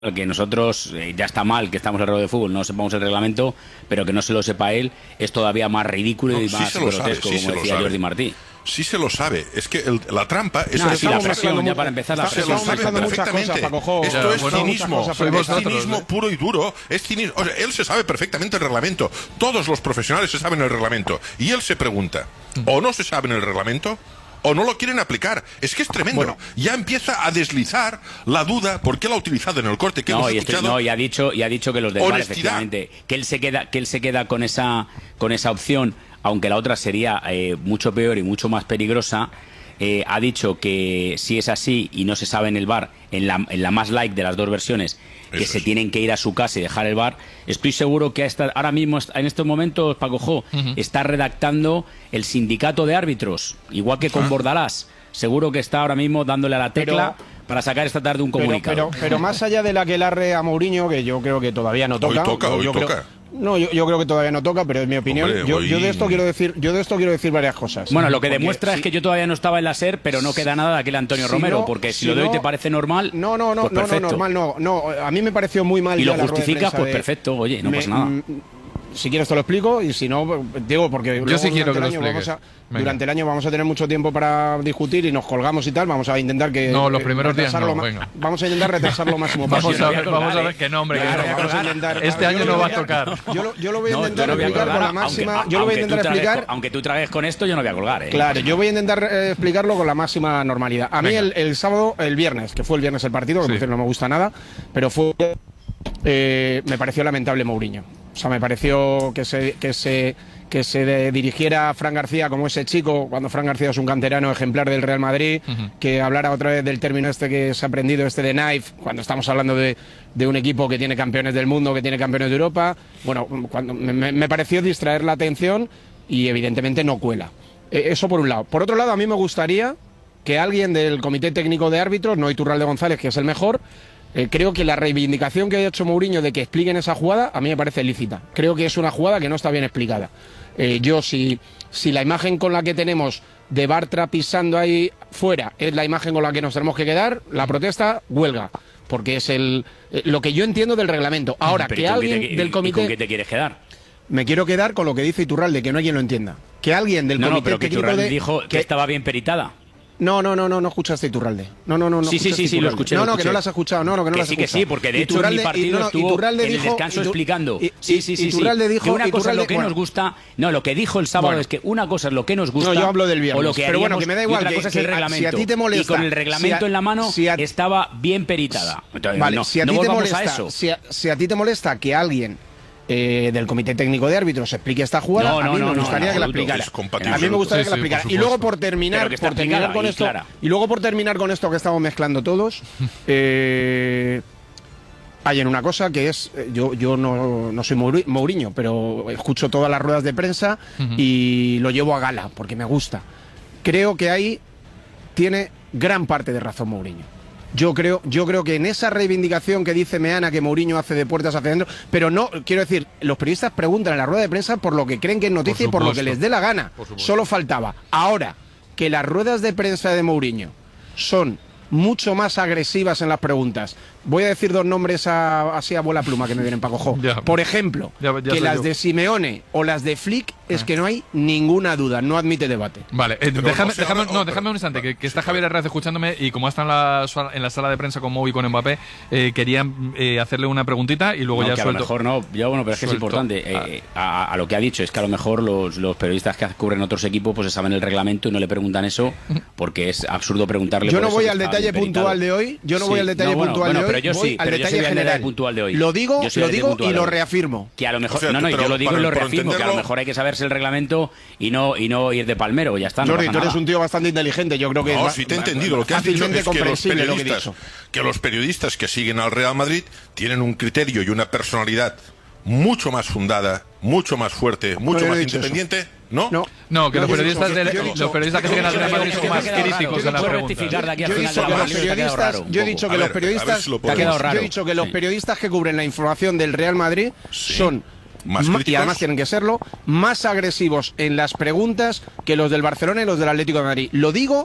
que nosotros ya está mal que estamos en el ruedo de fútbol, no sepamos el reglamento, pero que no se lo sepa él es todavía más ridículo y más grotesco, como decía Jordi Martí. Sí se lo sabe, es que la trampa es la presión, ya para empezar la presión. Se lo sabe perfectamente. Esto es cinismo, es cinismo puro y duro, es cinismo. O sea, él se sabe perfectamente el reglamento, todos los profesionales se saben el reglamento, y él se pregunta, o no se sabe el reglamento, o no lo quieren aplicar. Es que es tremendo. Bueno, ya empieza a deslizar la duda porque él ha utilizado en el corte que hemos escuchado. Y ha dicho que los del VAR, efectivamente, que él se queda con esa opción, aunque la otra sería mucho peor y mucho más peligrosa. Ha dicho que si es así y no se sabe en el VAR, en la más light de las dos versiones, que se tienen que ir a su casa y dejar el VAR. Estoy seguro que ahora mismo, en estos momentos, Paco Jo, está redactando el sindicato de árbitros, igual que con Bordalás. Seguro que está ahora mismo dándole a la tecla para sacar esta tarde un comunicado. Pero más allá de la que larre a Mourinho, que yo creo que todavía no toca. Hoy toca. Yo creo que todavía no toca, pero es mi opinión. Hombre, yo de esto quiero decir varias cosas. Bueno, lo que demuestra es que yo todavía no estaba en la SER, pero no queda nada de aquel Antonio Romero, porque si lo de hoy te parece normal, no, normal no. A mí me pareció muy mal. Y lo justificas, pues perfecto, oye, no pasa nada. Si quieres te lo explico, y si no, digo, porque yo sí quiero que lo expliques. Durante el año vamos a tener mucho tiempo para discutir y nos colgamos y tal. Vamos a intentar que... No, los primeros días no, vamos a intentar retrasar lo máximo posible. Vamos a ver que no, hombre. Este año no va a tocar. Yo lo voy a intentar explicar con la máxima... Yo lo voy a intentar explicar... Aunque tú tragues con esto, yo no voy a colgar, Claro, yo voy a intentar explicarlo con la máxima normalidad. A mí el viernes, que fue el viernes el partido, que no me gusta nada, pero fue... me pareció lamentable Mourinho. O sea, me pareció que se dirigiera a Fran García como ese chico, cuando Fran García es un canterano ejemplar del Real Madrid, que hablara otra vez del término este que se ha aprendido, de knife, cuando estamos hablando de un equipo que tiene campeones del mundo, que tiene campeones de Europa. Bueno, cuando me pareció distraer la atención y evidentemente no cuela. Eso por un lado. Por otro lado, a mí me gustaría que alguien del Comité Técnico de Árbitros, no Iturralde González, que es el mejor, creo que la reivindicación que ha hecho Mourinho de que expliquen esa jugada, a mí me parece lícita. Creo que es una jugada que no está bien explicada. Si la imagen con la que tenemos de Bartra pisando ahí fuera es la imagen con la que nos tenemos que quedar, la protesta, huelga. Porque es lo que yo entiendo del reglamento. Ahora, que alguien del comité... ¿Y con qué te quieres quedar? Me quiero quedar con lo que dice Iturralde, que no hay quien lo entienda. Que alguien del comité pero que Iturralde dijo que estaba bien peritada. No escuchaste Iturralde. No. Sí, lo escuché. No, que no las has escuchado. No, que no las has escuchado. Que sí, porque de hecho en mi partido estuvo en el descanso explicando. Iturralde dijo... Que una cosa es lo que nos gusta... No, lo que dijo el sábado es que una cosa es lo que nos gusta... No, yo hablo del viernes. O lo que haríamos, que me da igual. Y otra cosa es el reglamento. Si a ti te molesta... Y con el reglamento en la mano estaba bien peritada. Vale, si a ti te molesta que alguien... del Comité Técnico de Árbitros explique esta jugada, a mí me gustaría que la explicara. A mí me gustaría que la explicara. Y luego por terminar con esto que estamos mezclando todos, hay en una cosa que es, yo no soy Mourinho, pero escucho todas las ruedas de prensa y lo llevo a gala porque me gusta. Creo que ahí tiene gran parte de razón Mourinho. Yo creo que en esa reivindicación que dice Meana que Mourinho hace de puertas hacia adentro, pero no, quiero decir, los periodistas preguntan en la rueda de prensa por lo que creen que es noticia y por lo que les dé la gana. Solo faltaba. Ahora, que las ruedas de prensa de Mourinho son mucho más agresivas en las preguntas. Voy a decir dos nombres así a bola pluma que me vienen para cojo. Por ejemplo, que las de Simeone o las de Flick es que no hay ninguna duda, no admite debate. Vale, déjame un instante, que está Javier Herrera escuchándome y como está en la sala de prensa con Mou y con Mbappé, quería hacerle una preguntita y luego ya que suelto. A lo mejor pero es que es importante. A lo que ha dicho, es que a lo mejor los periodistas que cubren otros equipos pues se saben el reglamento y no le preguntan eso porque es absurdo preguntarle. Yo no voy al detalle puntual de hoy, pero yo sí, al detalle general puntual de hoy. Lo digo y lo reafirmo. Que a lo mejor yo lo digo y lo reafirmo, que a lo mejor hay que saberse el reglamento y no ir de palmero, ya está. Jordi, tú eres un tío bastante inteligente, yo creo que sí te he entendido, lo que has dicho es que los periodistas que siguen al Real Madrid tienen un criterio y una personalidad mucho más fundada, mucho más fuerte, mucho más independiente. No, que los periodistas que siguen al Real Madrid son más críticos en las preguntas. Yo he dicho que los periodistas que cubren la información del Real Madrid son y además tienen que serlo, más agresivos en las preguntas que los del Barcelona y los del Atlético de Madrid. Lo digo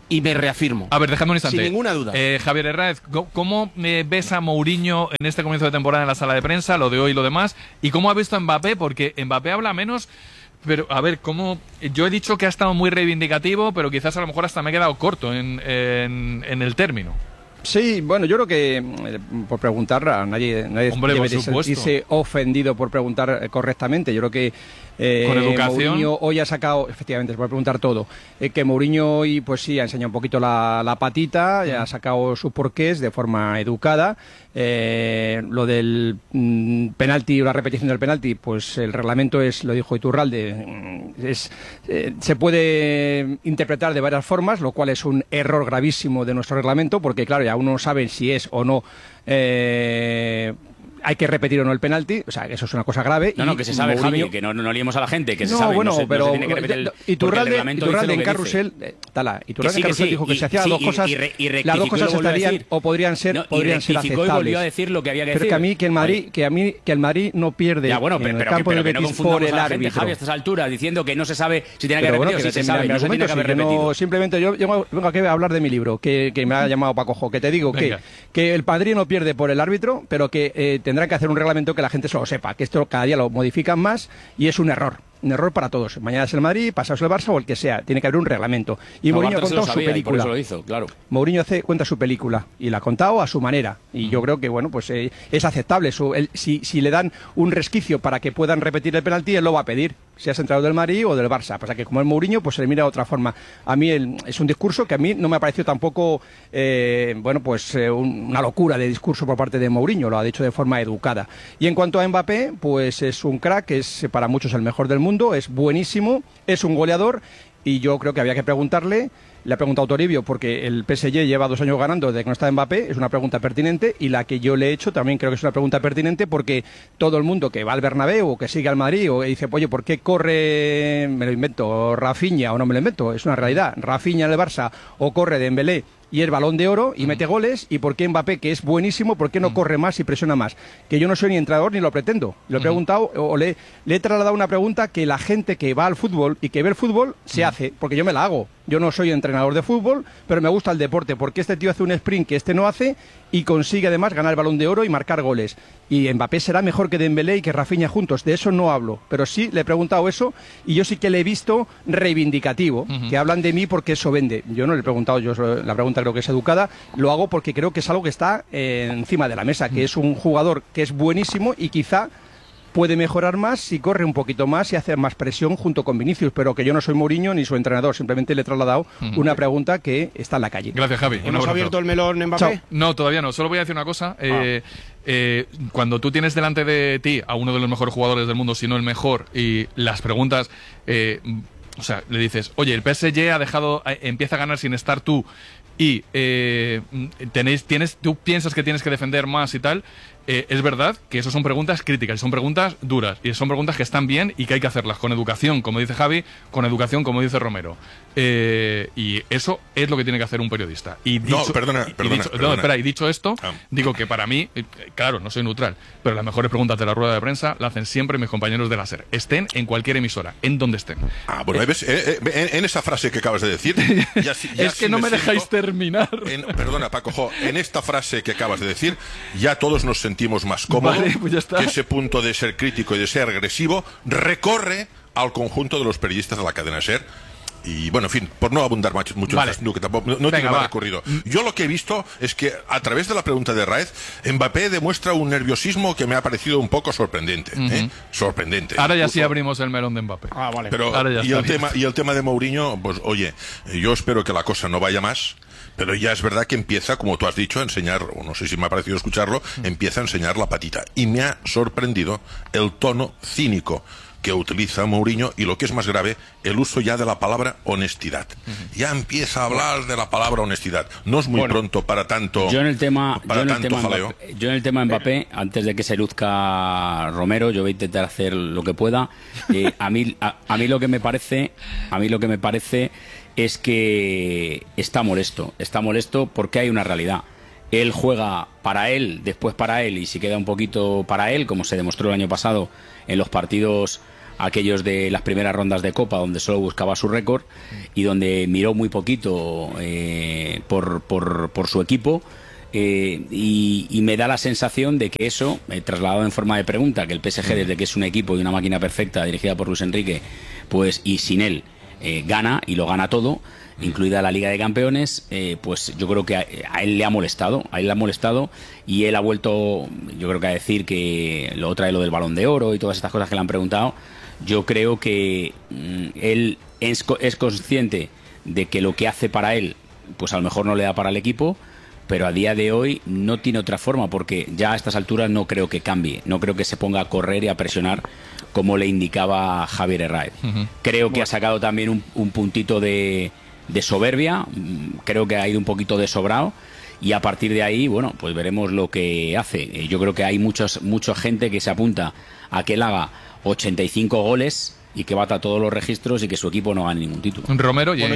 y me reafirmo. A ver, déjame un instante. Sin ninguna duda. Javier Herráez, ¿cómo ves a Mourinho en este comienzo de temporada en la sala de prensa, lo de hoy y lo demás? ¿Y cómo ha visto a Mbappé? Porque Mbappé habla menos, pero a ver, yo he dicho que ha estado muy reivindicativo, pero quizás a lo mejor hasta me he quedado corto en el término. Sí, bueno, yo creo que por preguntar a nadie Hombre, debe por supuesto, sentirse ofendido por preguntar correctamente. Yo creo que con educación. Mourinho hoy ha sacado, efectivamente, se puede preguntar todo, que Mourinho hoy pues sí ha enseñado un poquito la patita, ha sacado sus porqués de forma educada. Lo del penalti o la repetición del penalti, pues el reglamento es, lo dijo Iturralde, se puede interpretar de varias formas, lo cual es un error gravísimo de nuestro reglamento, porque claro, ya uno no sabe si es o no hay que repetir o no el penalti, o sea, eso es una cosa grave. No, que se sabe, Mourinho... Javi, que no liemos a la gente, que se sabe, bueno, no pero se tiene que repetir Iturralde en Carrusel, Iturralde en Carrusel dijo que se hacían las dos cosas, las dos cosas estarían o podrían ser aceptables. Y volvió a decir lo que había que decir. Pero que el Madrid no pierde en el campo del Betis por el árbitro. Javi, a estas alturas, diciendo que no se sabe si tiene que repetir o si se sabe, no se tiene que haber repetido. Simplemente yo vengo aquí a hablar de mi libro, que me ha llamado Paco Jo, que te digo que el Madrid no pierde por el árbitro, pero que tendrá que hacer un reglamento que la gente solo sepa, que esto cada día lo modifican más y es un error para todos. Mañana es el Madrid, pasado es el Barça o el que sea, tiene que haber un reglamento. Y Mourinho ha contado su película. Por eso lo hizo, claro. Mourinho cuenta su película y la ha contado a su manera. Y yo creo que bueno, pues es aceptable. Si le dan un resquicio para que puedan repetir el penalti, él lo va a pedir, seas entrenador del Madrid o del Barça. Pasa que como es Mourinho, pues se le mira de otra forma. A mí es un discurso que a mí no me ha parecido tampoco una locura de discurso por parte de Mourinho, lo ha dicho de forma educada. Y en cuanto a Mbappé, pues es un crack, es para muchos el mejor del mundo, es buenísimo, es un goleador y yo creo que había que preguntarle. Le ha preguntado Toribio porque el PSG lleva 2 años ganando desde que no está Mbappé, es una pregunta pertinente, y la que yo le he hecho también creo que es una pregunta pertinente porque todo el mundo que va al Bernabéu o que sigue al Madrid o dice, oye, ¿por qué corre, me lo invento, Rafinha o no me lo invento? Es una realidad, Rafinha en el Barça o corre Dembélé y es Balón de Oro y mete goles, y por qué Mbappé, que es buenísimo, por qué no corre más y presiona más. Que yo no soy ni entrenador ni lo pretendo. Lo he preguntado o le he trasladado una pregunta que la gente que va al fútbol y que ve el fútbol se hace, porque yo me la hago. Yo no soy entrenador de fútbol, pero me gusta el deporte, porque este tío hace un sprint que este no hace y consigue además ganar el Balón de Oro y marcar goles. Y Mbappé será mejor que Dembélé y que Rafinha juntos, de eso no hablo, pero sí le he preguntado eso y yo sí que le he visto reivindicativo, que hablan de mí porque eso vende. Yo no le he preguntado, la pregunta creo que es educada, lo hago porque creo que es algo que está encima de la mesa, que es un jugador que es buenísimo y quizá puede mejorar más si corre un poquito más y hace más presión junto con Vinicius, pero que yo no soy Mourinho ni su entrenador, simplemente le he trasladado una pregunta que está en la calle. Gracias, Javi. ¿Hemos abierto el melón Mbappé? Chao. No, todavía no, solo voy a decir una cosa. Cuando tú tienes delante de ti a uno de los mejores jugadores del mundo, si no el mejor, y las preguntas, o sea, le dices, oye, el PSG empieza a ganar sin estar tú, y tú piensas que tienes que defender más y tal, es verdad que eso son preguntas críticas, y son preguntas duras, y son preguntas que están bien y que hay que hacerlas con educación, como dice Javi, con educación, como dice Romero. Y eso es lo que tiene que hacer un periodista. Y dicho esto, digo que para mí, claro, no soy neutral, pero las mejores preguntas de la rueda de prensa la hacen siempre mis compañeros de la SER, estén en cualquier emisora, en donde estén. Bueno, ¿ves? En esa frase que acabas de decir... es que no me dejáis terminar. Perdona, Paco, en esta frase que acabas de decir, ya todos nos sentimos más cómodos, pues ya está. Que ese punto de ser crítico y de ser agresivo recorre al conjunto de los periodistas de la cadena SER. Y bueno, en fin, por no abundar mucho en que tampoco no tiene más recorrido. Yo lo que he visto es que a través de la pregunta de Raez, Mbappé demuestra un nerviosismo que me ha parecido un poco sorprendente. Sorprendente. Ahora ya sí abrimos el melón de Mbappé. Vale. Pero, y el tema de Mourinho, pues oye, yo espero que la cosa no vaya más. Pero ya es verdad que empieza, como tú has dicho, a enseñar, o no sé si me ha parecido escucharlo, empieza a enseñar la patita. Y me ha sorprendido el tono cínico que utiliza Mourinho y, lo que es más grave, el uso ya de la palabra honestidad. Ya empieza a hablar de la palabra honestidad. No es muy pronto para tanto jaleo. Yo en el tema Mbappé, antes de que se luzca Romero, yo voy a intentar hacer lo que pueda. A mí lo que me parece es que está molesto porque hay una realidad. Él juega para él, después para él, y si queda un poquito para él, como se demostró el año pasado en los partidos aquellos de las primeras rondas de Copa, donde solo buscaba su récord y donde miró muy poquito por su equipo. Y me da la sensación de que eso, trasladado en forma de pregunta, que el PSG, desde que es un equipo y una máquina perfecta dirigida por Luis Enrique, pues y sin él gana, y lo gana todo, incluida la Liga de Campeones, pues yo creo que a él le ha molestado, y él ha vuelto, yo creo que a decir que lo otra de lo del Balón de Oro y todas estas cosas que le han preguntado. Yo creo que él es consciente de que lo que hace para él, pues a lo mejor no le da para el equipo, pero a día de hoy no tiene otra forma, porque ya a estas alturas no creo que cambie, no creo que se ponga a correr y a presionar como le indicaba Javier Herráez. Creo que ha sacado también un puntito de soberbia, creo que ha ido un poquito de sobrado, y a partir de ahí, bueno, pues veremos lo que hace. Yo creo que hay mucha gente que se apunta a que él haga 85 goles y que bata todos los registros y que su equipo no gane ningún título. Romero y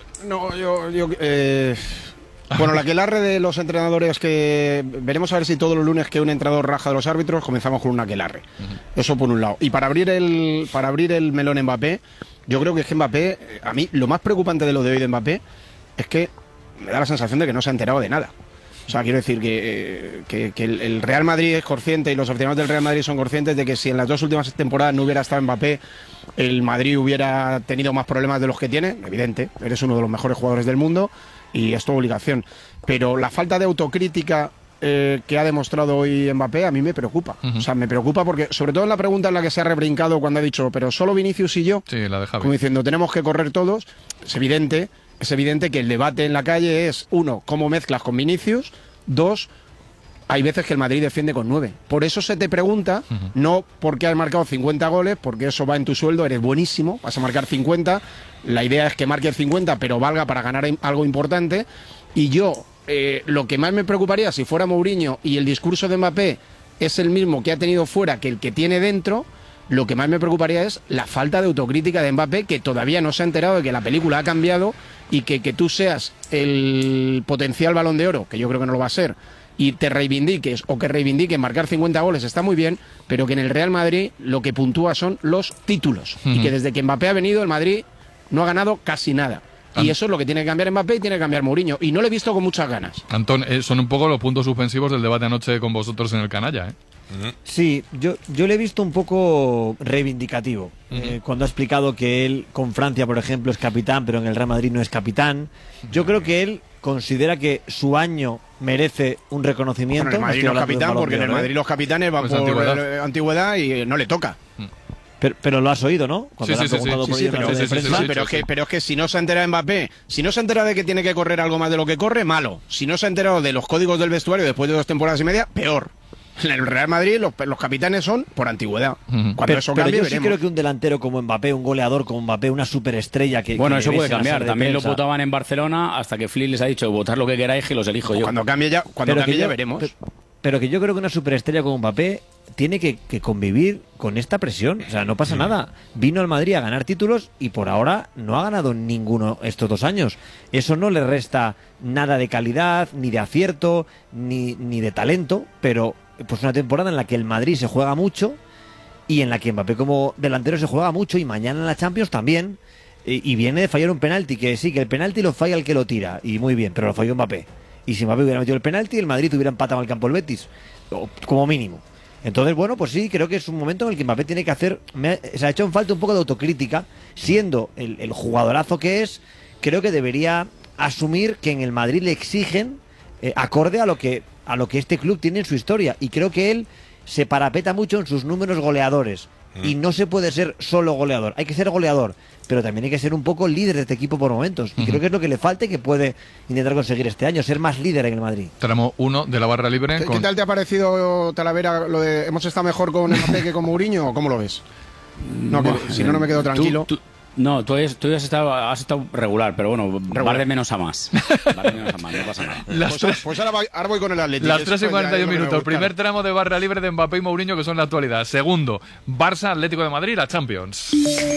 Bueno, la aquelarre de los entrenadores, que veremos a ver si todos los lunes que un entrenador raja de los árbitros, comenzamos con una aquelarre. Eso por un lado. Y para abrir el melón Mbappé, yo creo que es que Mbappé, a mí lo más preocupante de lo de hoy de Mbappé es que me da la sensación de que no se ha enterado de nada. O sea, quiero decir que el Real Madrid es consciente, y los aficionados del Real Madrid son conscientes de que si en las 2 últimas temporadas no hubiera estado Mbappé, el Madrid hubiera tenido más problemas de los que tiene. Evidente, eres uno de los mejores jugadores del mundo y es tu obligación. Pero la falta de autocrítica que ha demostrado hoy Mbappé a mí me preocupa. O sea, me preocupa porque, sobre todo en la pregunta en la que se ha rebrincado cuando ha dicho, pero solo Vinicius y yo, sí, la de Javi, como diciendo, tenemos que correr todos. Es evidente que el debate en la calle es, 1, cómo mezclas con Vinicius, 2, hay veces que el Madrid defiende con 9. Por eso se te pregunta, no porque has marcado 50 goles, porque eso va en tu sueldo, eres buenísimo, vas a marcar 50, la idea es que marques 50, pero valga para ganar algo importante. Y yo, lo que más me preocuparía si fuera Mourinho y el discurso de Mbappé es el mismo que ha tenido fuera que el que tiene dentro, lo que más me preocuparía es la falta de autocrítica de Mbappé, que todavía no se ha enterado de que la película ha cambiado y que tú seas el potencial Balón de Oro, que yo creo que no lo va a ser, y te reivindiques, o que reivindiques marcar 50 goles, está muy bien, pero que en el Real Madrid lo que puntúa son los títulos, y que desde que Mbappé ha venido el Madrid no ha ganado casi nada. Y eso es lo que tiene que cambiar Mbappé y tiene que cambiar Mourinho, y no lo he visto con muchas ganas. Antón, son un poco los puntos suspensivos del debate anoche con vosotros en el Canalla, ¿eh? Sí, yo le he visto un poco reivindicativo, cuando ha explicado que él con Francia, por ejemplo, es capitán, pero en el Real Madrid no es capitán. Yo creo que él considera que su año merece un reconocimiento. Bueno, en el Madrid no es capitán, porque en el Madrid los capitanes van pues por antigüedad y no le toca. Pero lo has oído, ¿no? Pero es que si no se entera de Mbappé, si no se entera de que tiene que correr algo más de lo que corre, malo. Si no se ha enterado de los códigos del vestuario después de 2 temporadas y media, peor. En el Real Madrid los capitanes son por antigüedad. Cuando eso cambie, yo veremos. Sí creo que un delantero como Mbappé, un goleador como Mbappé, una superestrella que... Bueno, que eso puede cambiar. También lo prensa. votaban en Barcelona hasta que Flick les ha dicho, votad lo que queráis que los elijo yo. Cuando cambie ya veremos. Pero que yo creo que una superestrella como Mbappé tiene que convivir con esta presión. O sea, no pasa nada. Vino al Madrid a ganar títulos y por ahora no ha ganado ninguno estos 2 años. Eso no le resta nada de calidad, ni de acierto, ni de talento, pero pues una temporada en la que el Madrid se juega mucho y en la que Mbappé como delantero se juega mucho, y mañana en la Champions también, y viene de fallar un penalti, que sí, que el penalti lo falla el que lo tira, y muy bien, pero lo falló Mbappé. Y si Mbappé hubiera metido el penalti, el Madrid hubiera empatado al campo el Betis, como mínimo. Entonces, bueno, pues sí, creo que es un momento en el que Mbappé tiene que hacer... Se ha hecho en falta un poco de autocrítica, siendo el jugadorazo que es. Creo que debería asumir que en el Madrid le exigen acorde a lo que este club tiene en su historia, y creo que él se parapeta mucho en sus números goleadores, y no se puede ser solo goleador, hay que ser goleador, pero también hay que ser un poco líder de este equipo por momentos, y creo que es lo que le falta y que puede intentar conseguir este año, ser más líder en el Madrid. Tenemos uno de la barra libre. ¿Qué tal te ha parecido, Talavera, lo de hemos estado mejor con Mbappé que con Mourinho, o cómo lo ves? No, si no me quedo tranquilo. No, tú has estado regular, pero bueno, va de menos a más. Va de menos a más, no pasa nada. Pues ahora voy con el Atlético. Las 3 y 41 minutos. Primer tramo de barra libre de Mbappé y Mourinho, que son la actualidad. Segundo, Barça, Atlético de Madrid, la Champions.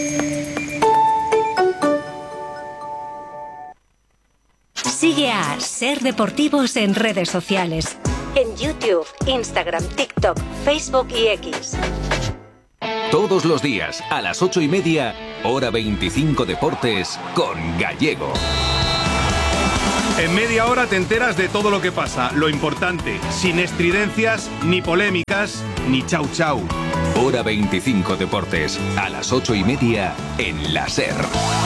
Sigue a Ser Deportivos en redes sociales. En YouTube, Instagram, TikTok, Facebook y X. Todos los días, a las 8:30, Hora 25 Deportes, con Gallego. En media hora te enteras de todo lo que pasa, lo importante, sin estridencias, ni polémicas, ni chau chau. Hora 25 Deportes, a las 8:30, en la SER.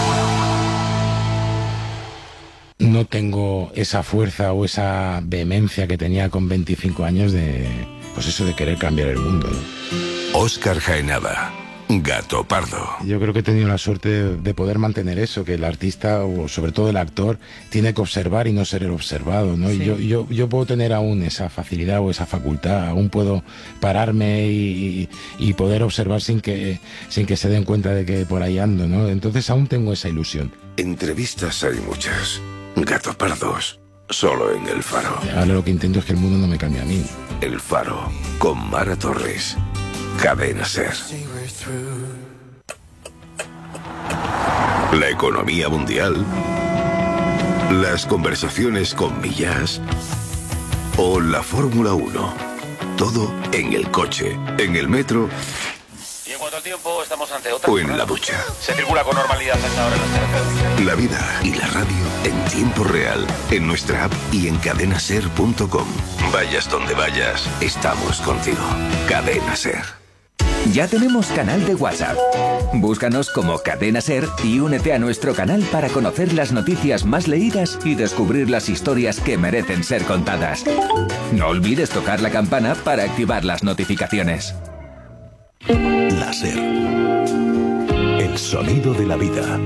No tengo esa fuerza o esa vehemencia que tenía con 25 años de querer cambiar el mundo, ¿no? Óscar Jaenada, Gato Pardo. Yo creo que he tenido la suerte de poder mantener eso, que el artista, o sobre todo el actor, tiene que observar y no ser el observado, ¿no? Sí. Y yo puedo tener aún esa facilidad o esa facultad, aún puedo pararme y poder observar sin que se den cuenta de que por ahí ando, ¿no? Entonces aún tengo esa ilusión. Entrevistas hay muchas. Gato Pardos, solo en El Faro. Ahora lo que intento es que el mundo no me cambie a mí. El Faro, con Mara Torres. Cadena SER. La economía mundial, las conversaciones con Millás o la Fórmula 1. Todo en el coche, en el metro. Y en cuanto al tiempo, estamos ante otra. O en la ducha. Se circula con normalidad hasta ahora en las carreteras. La vida y la radio en tiempo real, en nuestra app y en cadenaser.com. Vayas donde vayas, estamos contigo. Cadena SER. Ya tenemos canal de WhatsApp. Búscanos como Cadena SER y únete a nuestro canal para conocer las noticias más leídas y descubrir las historias que merecen ser contadas. No olvides tocar la campana para activar las notificaciones. La SER. El sonido de la vida.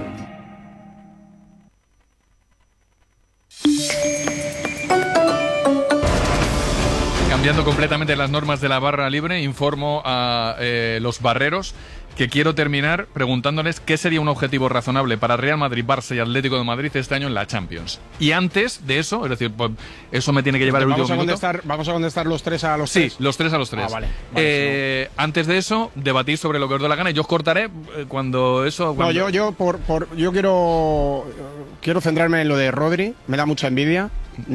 Cambiando completamente las normas de la barra libre, informo a los barreros que quiero terminar preguntándoles qué sería un objetivo razonable para Real Madrid, Barça y Atlético de Madrid este año en la Champions. Y antes de eso, es decir, pues, eso me tiene que llevar el último minuto. ¿Vamos a contestar los tres a los tres? Sí, los tres a los tres. Vale. Antes de eso, debatís sobre lo que os dé la gana y yo os cortaré cuando eso... No, yo quiero centrarme en lo de Rodri. Me da mucha envidia.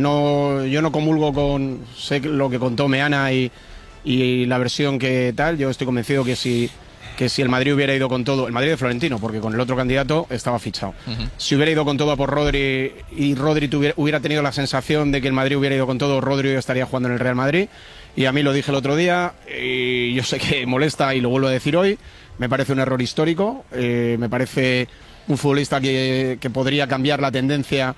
Yo no comulgo con sé lo que contó Meana y la versión que tal. Yo estoy convencido que si el Madrid hubiera ido con todo, el Madrid de Florentino, porque con el otro candidato estaba fichado. Si hubiera ido con todo a por Rodri y Rodri hubiera tenido la sensación de que el Madrid hubiera ido con todo, Rodri estaría jugando en el Real Madrid. Y a mí lo dije el otro día, y yo sé que molesta y lo vuelvo a decir hoy, me parece un error histórico, me parece un futbolista que podría cambiar la tendencia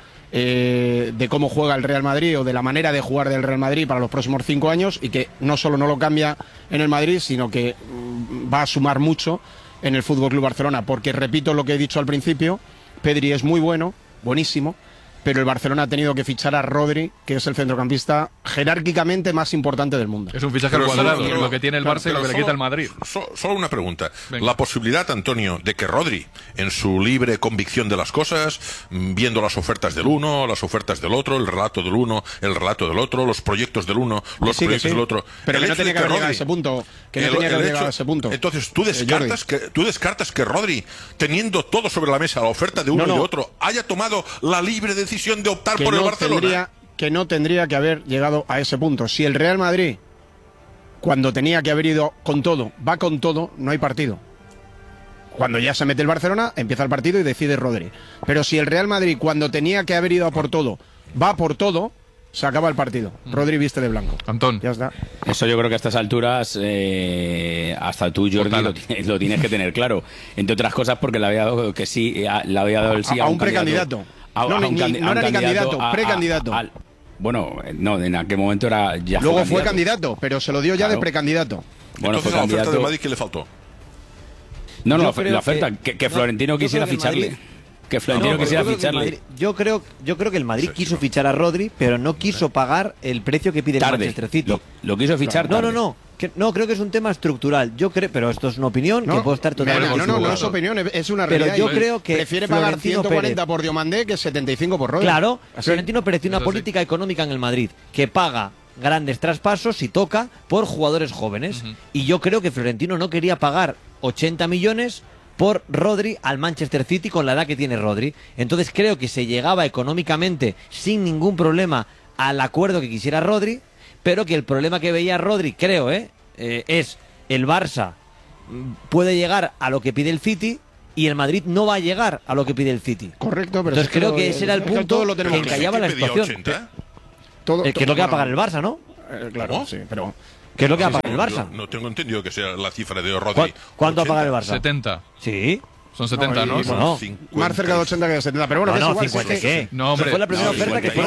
de cómo juega el Real Madrid o de la manera de jugar del Real Madrid para los próximos 5 años y que no solo no lo cambia en el Madrid, sino que va a sumar mucho en el FC Barcelona, porque repito lo que he dicho al principio, Pedri es muy bueno, buenísimo, pero el Barcelona ha tenido que fichar a Rodri, que es el centrocampista jerárquicamente más importante del mundo. Es un fichaje al cuadrado, lo que tiene el Barça y lo que le quita el Madrid. Solo una pregunta. Venga. La posibilidad, Antonio, de que Rodri, en su libre convicción de las cosas, viendo las ofertas del uno, las ofertas del otro, el relato del uno, el relato del otro, los proyectos del uno, los proyectos del otro. Pero que no tenía que haber llegado a ese punto. Entonces, ¿tú descartas que Rodri, teniendo todo sobre la mesa, la oferta de uno y de otro, haya tomado la libre decisión de optar por el Barcelona? Que no tendría que haber llegado a ese punto. Si el Real Madrid, cuando tenía que haber ido con todo, va con todo, no hay partido. Cuando ya se mete el Barcelona, empieza el partido y decide Rodri. Pero si el Real Madrid, cuando tenía que haber ido a por todo, va por todo, se acaba el partido. Rodri viste de blanco. Antón. Ya está. Eso yo creo que a estas alturas, hasta tú, Jordi, lo tienes que tener claro. Entre otras cosas porque le había dado que sí, le había dado el sí a un precandidato. No era ni candidato, precandidato. Bueno, no, en aquel momento era ya. Luego fue candidato, pero se lo dio ya de precandidato. Bueno, entonces la oferta de Madrid, ¿qué le faltó? No, la oferta, que Florentino quisiera ficharle. Que Florentino quisiera ficharle. Yo creo que el Madrid quiso fichar a Rodri, pero no quiso pagar el precio que pide el Manchester City. Lo quiso fichar tarde. No, creo que es un tema estructural. Yo creo, pero esto es una opinión que puedo estar totalmente No es opinión, es una realidad. Pero yo creo que prefiere pagar 140 por Diomandé que 75 por Rodri. Claro, Florentino Pérez tiene una política económica en el Madrid que paga grandes traspasos si toca por jugadores jóvenes. Y yo creo que Florentino no quería pagar 80 millones por Rodri al Manchester City con la edad que tiene Rodri. Entonces creo que se llegaba económicamente sin ningún problema al acuerdo que quisiera Rodri, pero que el problema que veía Rodri, creo, es el Barça puede llegar a lo que pide el City y el Madrid no va a llegar a lo que pide el City. Correcto, pero entonces creo que ese era el punto que encallaba la situación. 80. Que es lo que va a pagar el Barça, ¿no? Claro, ¿cómo? Sí, pero... ¿Qué es lo que va a pagar el Barça? No tengo entendido que sea la cifra de Rodri. ¿Cuánto va a pagar el Barça? 70. Sí. Son 70, ¿no? Bueno, más cerca de 80 que de 70. Pero bueno, no, que es igual. 50, ¿qué? No, hombre. Fue la primera oferta que fue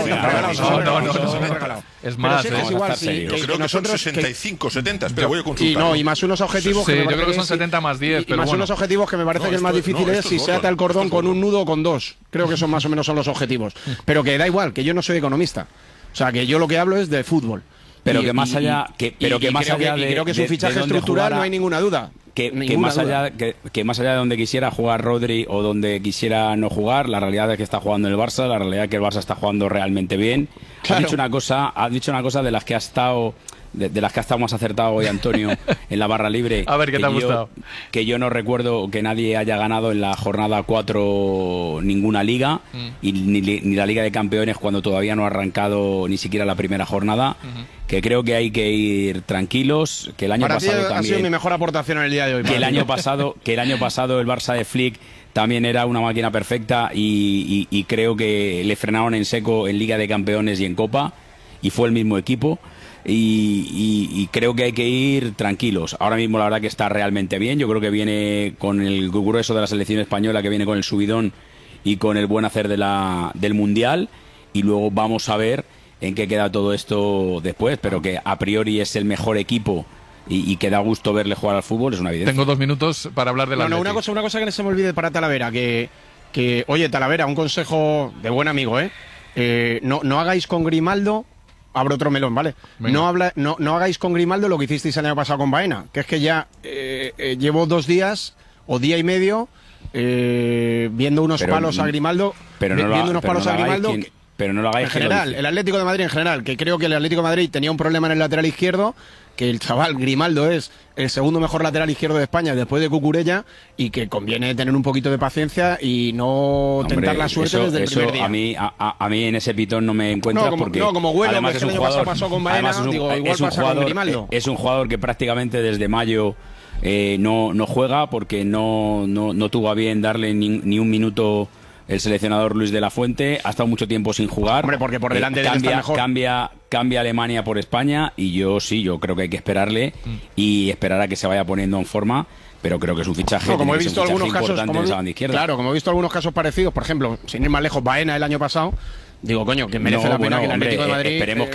No. Es más, es igual. Yo creo que son 65, 70. Espera, voy a consultar. Y más unos objetivos. Sí, yo creo que son 70 más 10. Y más unos objetivos que me parece que el más difícil es si se ata el cordón con un nudo o con dos. Creo que son más o menos son los objetivos. Pero que da igual, que yo no soy economista. O sea, que yo lo que hablo es de fútbol. Pero que más allá creo que su fichaje estructural no hay ninguna duda. Que más allá de donde quisiera jugar Rodri o donde quisiera no jugar, la realidad es que está jugando en el Barça, la realidad es que el Barça está jugando realmente bien. Claro. Has dicho una cosa de las que ha estado más acertado hoy, Antonio, en la barra libre. A ver, ¿qué te ha gustado? Que yo no recuerdo que nadie haya ganado en la jornada 4 ninguna liga, y ni la Liga de Campeones cuando todavía no ha arrancado ni siquiera la primera jornada. Que creo que hay que ir tranquilos, que el año pasado también... ha sido mi mejor aportación en el día de hoy. Que el año pasado el Barça de Flick también era una máquina perfecta y creo que le frenaron en seco en Liga de Campeones y en Copa, y fue el mismo equipo. Y creo que hay que ir tranquilos. Ahora mismo la verdad que está realmente bien. Yo creo que viene con el grueso de la selección española, que viene con el subidón y con el buen hacer del Mundial, y luego vamos a ver en qué queda todo esto después, pero que a priori es el mejor equipo y que da gusto verle jugar al fútbol, es una evidencia. Tengo 2 minutos para hablar de la una cosa que no se me olvide para Talavera, que oye, Talavera, un consejo de buen amigo, no hagáis con Grimaldo, abro otro melón, ¿vale? No hagáis con Grimaldo lo que hicisteis el año pasado con Baena, que es que ya llevo 2 días o día y medio viendo unos palos a Grimaldo, pero no lo hagáis en general, el Atlético de Madrid en general, que creo que el Atlético de Madrid tenía un problema en el lateral izquierdo, que el chaval Grimaldo es el segundo mejor lateral izquierdo de España después de Cucurella, y que conviene tener un poquito de paciencia y no tentar la suerte desde el primer día. A mí en ese pitón no me encuentras, porque como Güelo, además que el año pasado pasó con Baena, igual pasa con Grimaldo. Es un jugador que prácticamente desde mayo no juega, porque no tuvo a bien darle ni un minuto el seleccionador Luis de la Fuente. Ha estado mucho tiempo sin jugar. Hombre, porque por delante de él está mejor. Cambia Alemania por España, y yo creo que hay que esperarle y esperar a que se vaya poniendo en forma, pero creo que es un fichaje, como he visto algunos casos, claro, como he visto algunos casos parecidos, por ejemplo, sin ir más lejos, Baena el año pasado. Digo, coño, que merece la pena que el Atlético de Madrid esperemos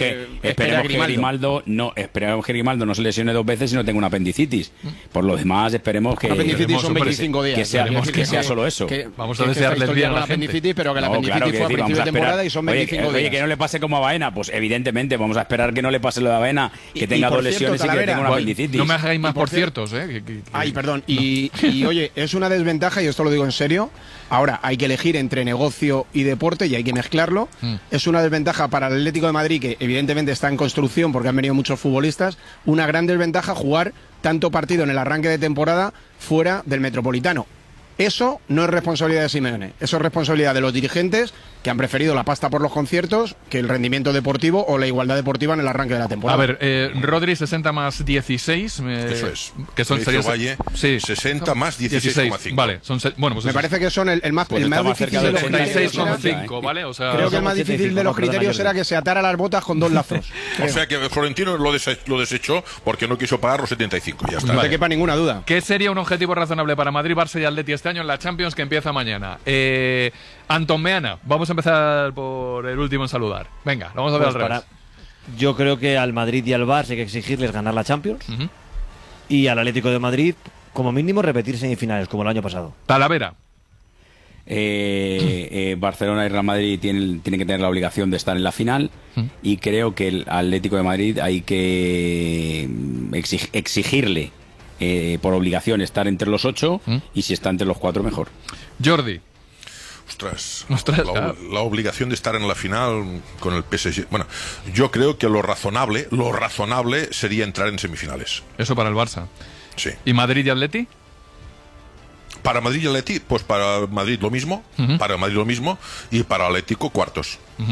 que Grimaldo no se lesione 2 veces y no tenga una apendicitis. Por lo demás, esperemos que... apendicitis son 25 días. Que sea solo eso. Vamos a desearles bien a la gente. Pero que la apendicitis fue a principio de temporada y son 25 días. Oye, que no le pase como a Baena. Pues evidentemente, vamos a esperar que no le pase lo de Baena, que tenga 2 lesiones y que tenga una apendicitis. No me hagáis más por ciertos, Ay, perdón. Y oye, es una desventaja, y esto lo digo en serio. Ahora, hay que elegir entre negocio y deporte y hay que mezclarlo. Es una desventaja para el Atlético de Madrid, que evidentemente está en construcción porque han venido muchos futbolistas. Una gran desventaja jugar tanto partido en el arranque de temporada fuera del Metropolitano. Eso no es responsabilidad de Simeone, eso es responsabilidad de los dirigentes, que han preferido la pasta por los conciertos que el rendimiento deportivo o la igualdad deportiva en el arranque de la temporada. A ver, Rodri 60 más 16. Eso es. Que son Valle, 60 más 16,5. Vale, pues me parece que son el más difícil de los criterios. 86,5, ¿vale? O sea, creo que el más difícil de los criterios era que se atara las botas con 2 lazos. O sea que Florentino lo desechó porque no quiso pagar los 75, ya está. No te quepa ninguna duda. ¿Qué sería un objetivo razonable para Madrid, Barça y Atleti este año en la Champions, que empieza mañana? Antón Meana, vamos a empezar por el último en saludar. Venga, vamos a ver al revés. Yo creo que al Madrid y al Barça hay que exigirles ganar la Champions, y al Atlético de Madrid, como mínimo, repetir semifinales, como el año pasado. Talavera. Barcelona y Real Madrid tienen que tener la obligación de estar en la final, y creo que el Atlético de Madrid hay que exigirle por obligación estar entre los 8, y si está entre los 4 mejor. Jordi. Ostras, la obligación de estar en la final con el PSG. Bueno, yo creo que lo razonable sería entrar en semifinales. Eso para el Barça. Sí. ¿Y Madrid y Atleti? Para Madrid y Atleti, pues para Madrid lo mismo, para Madrid lo mismo, y para Atlético cuartos.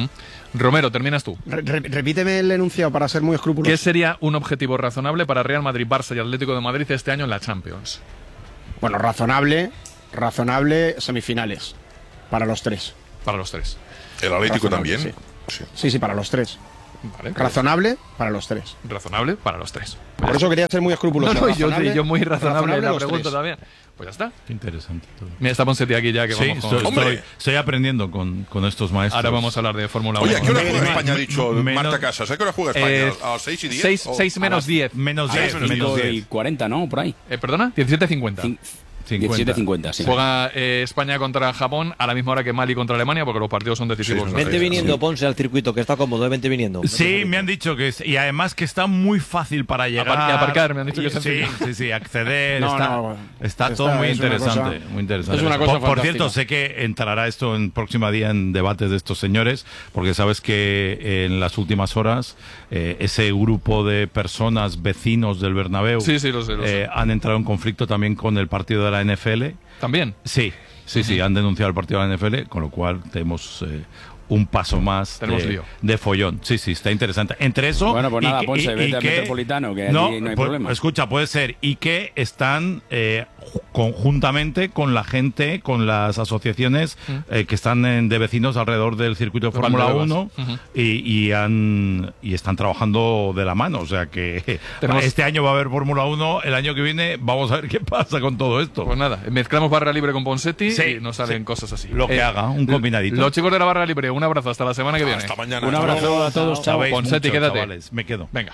Romero, terminas tú. Repíteme el enunciado para ser muy escrupuloso. ¿Qué sería un objetivo razonable para Real Madrid, Barça y Atlético de Madrid este año en la Champions? Bueno, razonable, semifinales. Para los tres. Para los tres. ¿El Atlético también? Sí, para los tres. Vale, razonable para los tres. Razonable para los tres. Por eso quería ser muy escrupuloso. No, yo muy razonable la pregunta también. Pues ya está. Qué interesante todo. Mira, está Ponseti aquí ya que vamos con... Estoy aprendiendo con estos maestros. Ahora vamos a hablar de Fórmula 1. Oye, ¿a qué hora juega España? Ha dicho Marta Casas. ¿A qué hora juega España? ¿A las 6 y 10? 6 menos 10. Menos 10. Menos 40, ¿no? Por ahí. ¿Perdona? 17:50. 17:50, sí. Juega España contra Japón a la misma hora que Mali contra Alemania, porque los partidos son decisivos. Vente viniendo, Ponce, al circuito, que está cómodo, vente viniendo. Sí, me han dicho que y además que está muy fácil para llegar. Aparcar, me han dicho que es sencillo. Sí, acceder. No, está todo muy interesante. Muy interesante. Es una cosa por cierto, sé que entrará esto en próximo día en debates de estos señores, porque sabes que en las últimas horas ese grupo de personas, vecinos del Bernabéu, lo sé. han entrado en conflicto también con el partido de la NFL. ¿También? Sí, han denunciado el partido de la NFL, con lo cual tenemos un paso más de follón. Sí, está interesante. Entre eso... Bueno, pues nada, Ponce, vete al Metropolitano, que no hay problema. Escucha, puede ser. Y que están conjuntamente con la gente, con las asociaciones que están de vecinos alrededor del circuito de Fórmula 1 y están trabajando de la mano. O sea que este año va a haber Fórmula 1, el año que viene vamos a ver qué pasa con todo esto. Pues nada, mezclamos barra libre con Ponseti y nos salen cosas así. Lo que haga, un combinadito. Los chicos de la barra libre, un abrazo, hasta la semana que viene. Hasta mañana. Un abrazo a todos, chao. Ponseti, quédate. Chavales, me quedo. Venga.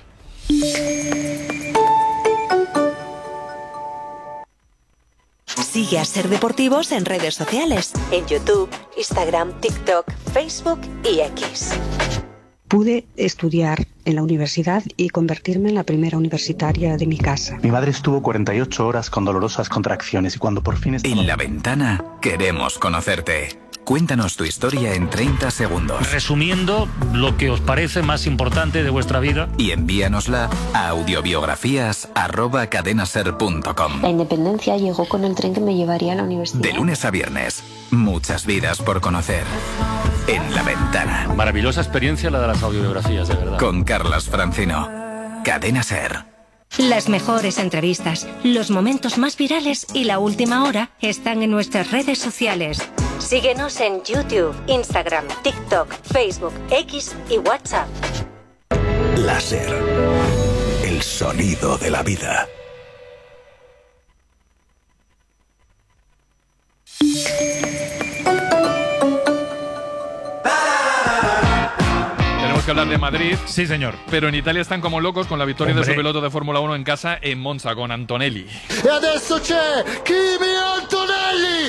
Sigue a Ser Deportivos en redes sociales, en YouTube, Instagram, TikTok, Facebook y X. Pude estudiar en la universidad y convertirme en la primera universitaria de mi casa. Mi madre estuvo 48 horas con dolorosas contracciones y cuando por fin estaba... En La Ventana queremos conocerte. Cuéntanos tu historia en 30 segundos. Resumiendo lo que os parece más importante de vuestra vida. Y envíanosla a audiobiografías@cadenaser.com. La independencia llegó con el tren que me llevaría a la universidad. De lunes a viernes, muchas vidas por conocer. En La Ventana. Maravillosa experiencia la de las audiobiografías, de verdad. Con Carlas Francino. Cadena Ser. Las mejores entrevistas, los momentos más virales y la última hora están en nuestras redes sociales. Síguenos en YouTube, Instagram, TikTok, Facebook, X y WhatsApp. La Ser. El sonido de la vida. Tenemos que hablar de Madrid. Sí, señor. Pero en Italia están como locos con la victoria de su piloto de Fórmula 1 en casa en Monza con Antonelli. E adesso c'è Kimi Antonelli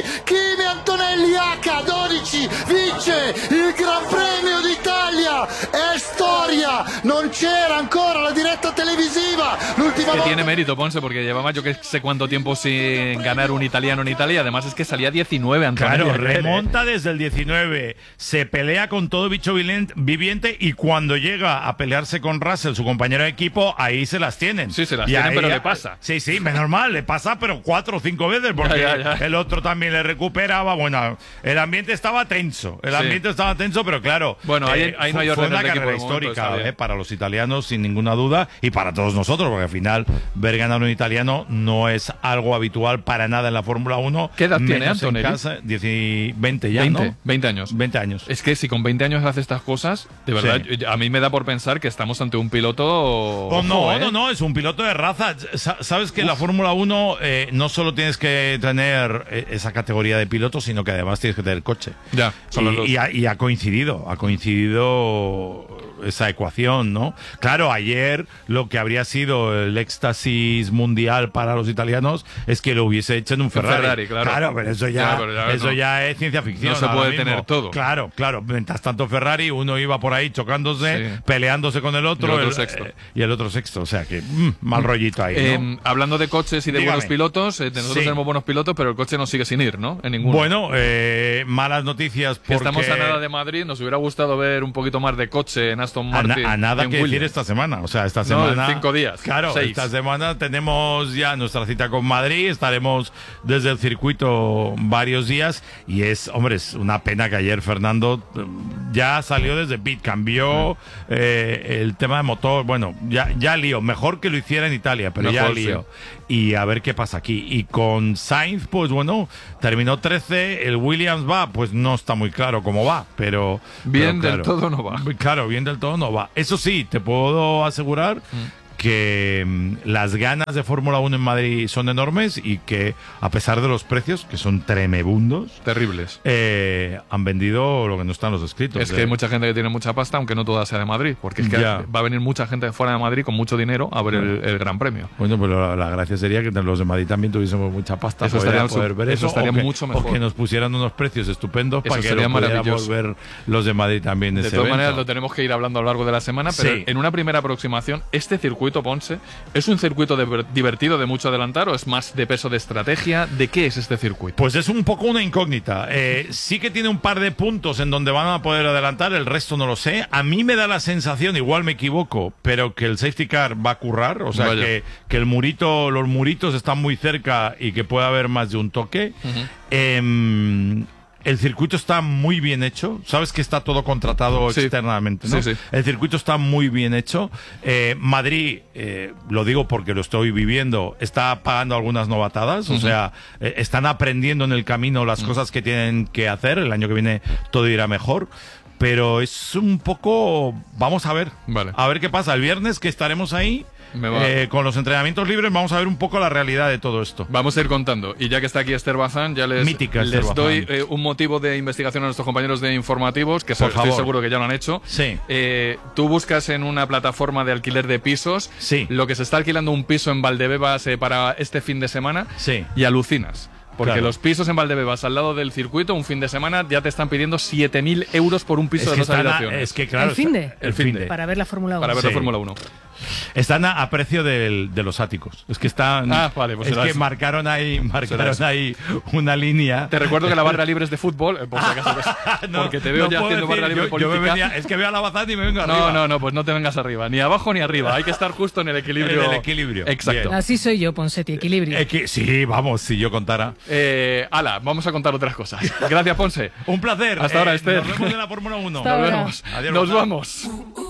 H12 vince il Gran Premio d'Italia, è storia, non c'era ancora la diretta televisiva l'ultima que volta. Tiene mérito, Ponce, porque llevaba yo que sé cuánto tiempo sin ganar un italiano en Italia. Además es que salía 19 Antonelli. Claro, remonta desde el 19, se pelea con todo bicho viviente y cuando llega a pelearse con Russell, su compañero de equipo, ahí se las tienen. Sí, se las tienen, pero le pasa. Sí, menos mal, le pasa, pero 4 o 5 veces, porque ya. el otro también le recuperaba. Bueno, el ambiente estaba tenso, pero claro, bueno, ahí no hay fue orden una de carrera histórica para los italianos, sin ninguna duda, y para todos nosotros, porque al final ver ganar un italiano no es algo habitual para nada en la Fórmula 1. ¿Qué edad tiene Antonelli? 20 ya, 20, ¿no? 20 años. 20 años. Es que si con 20 años hace estas cosas, de verdad, a mí me da por pensar que estamos ante un piloto... No, es un piloto de raza. Sabes que en la Fórmula 1 no solo tienes que tener esa categoría de piloto, sino que además tienes que tener coche. Ya, y ha coincidido esa ecuación, ¿no? Claro, ayer lo que habría sido el éxtasis mundial para los italianos es que lo hubiese hecho en un Ferrari. Claro, pero eso ya es ciencia ficción. No se puede tener todo. Claro. Mientras tanto Ferrari, uno iba por ahí chocándose, peleándose con el otro, y el otro sexto. O sea que mal rollito ahí, ¿no? Hablando de coches y de buenos pilotos, nosotros tenemos buenos pilotos, pero el coche no sigue sin ir, ¿no? En ninguno. Bueno, malas noticias porque... Estamos a nada de Madrid, nos hubiera gustado ver un poquito más de coche en Aston Aston Martin. A nada que decir esta semana. O sea, esta semana. 5 días. Claro, 6. esta semana tenemos ya nuestra cita con Madrid. Estaremos desde el circuito varios días. Y es una pena que ayer Fernando ya salió desde pit, cambió el tema de motor. Bueno, ya lío. Mejor que lo hiciera en Italia, pero mejor, ya lío. Sí. Y a ver qué pasa aquí. Y con Sainz, pues bueno, terminó 13. El Williams pues no está muy claro cómo va, pero bien, claro, del todo no va. Claro, bien del todo no va. Eso sí, te puedo asegurar que las ganas de Fórmula 1 en Madrid son enormes y que a pesar de los precios, que son tremebundos, terribles, han vendido lo que no están los escritos. Es que hay mucha gente que tiene mucha pasta, aunque no toda sea de Madrid, porque es que va a venir mucha gente de fuera de Madrid con mucho dinero a ver el Gran Premio. Bueno, pues la gracia sería que los de Madrid también tuviésemos mucha pasta, eso estaría poder ver eso estaría mucho mejor. O que nos pusieran unos precios estupendos eso para que lo pudiéramos ver los de Madrid también. De todas maneras, lo tenemos que ir hablando a lo largo de la semana, pero en una primera aproximación, este circuito, Ponce, ¿es un circuito divertido de mucho adelantar o es más de peso de estrategia? ¿De qué es este circuito? Pues es un poco una incógnita. Sí que tiene un par de puntos en donde van a poder adelantar, el resto no lo sé. A mí me da la sensación, igual me equivoco, pero que el safety car va a currar, o sea que los muritos están muy cerca y que puede haber más de un toque. El circuito está muy bien hecho. Sabes que está todo contratado externamente, ¿no? Sí. El circuito está muy bien hecho. Madrid, lo digo porque lo estoy viviendo, está pagando algunas novatadas. O sea, están aprendiendo en el camino las cosas que tienen que hacer. El año que viene todo irá mejor. Pero es un poco... Vamos a ver. A ver qué pasa. El viernes que estaremos ahí... con los entrenamientos libres vamos a ver un poco la realidad de todo esto. Vamos a ir contando. Y ya que está aquí Esther Bazán, ya les doy un motivo de investigación a nuestros compañeros de informativos, que estoy seguro que ya lo han hecho. Sí. Tú buscas en una plataforma de alquiler de pisos lo que se está alquilando un piso en Valdebebas para este fin de semana y alucinas. Porque los pisos en Valdebebas al lado del circuito, un fin de semana, ya te están pidiendo 7.000 euros por un piso de 2 habitaciones. Es que, claro, ¿El fin de? Para ver la Fórmula 1. Para ver la Fórmula 1. Están a precio de los áticos. Es que están. Pues es que marcaron ahí una línea. Te recuerdo que la barra libre es de fútbol, por si acaso. Porque te veo ya haciendo barra libre política. Es que veo a la Bazán y me vengo arriba. No, pues no te vengas arriba. Ni abajo ni arriba. Hay que estar justo en el equilibrio. En el equilibrio. Exacto. Bien. Así soy yo, Ponsetti, equilibrio. Sí, vamos, si yo contara. Vamos a contar otras cosas. Gracias, Ponce. Un placer. Hasta ahora, Esther. Nos vemos en la Fórmula 1. Nos vemos. Adiós, nos vamos.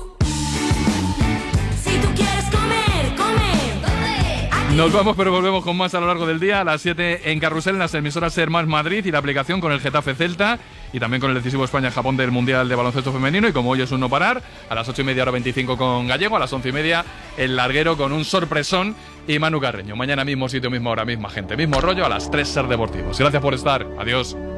Si tú quieres comer, come. Nos vamos, pero volvemos con más a lo largo del día. A las 7 en Carrusel, en las emisoras Ser Más Madrid y la aplicación con el Getafe Celta y también con el decisivo España-Japón del Mundial de Baloncesto Femenino. Y como hoy es un no parar, a las 8:30, hora 25 con Gallego, a las 11:30 el larguero con un sorpresón y Manu Carreño. Mañana mismo sitio, misma hora, misma gente, mismo rollo, a las 3 Ser Deportivos. Gracias por estar. Adiós.